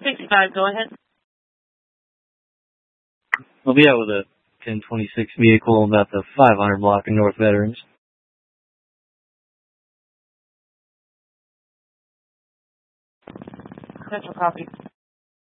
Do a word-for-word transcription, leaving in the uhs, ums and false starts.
sixty-five, go ahead. I'll be out with a ten twenty-six vehicle about the five hundred block in North Veterans. Central copy.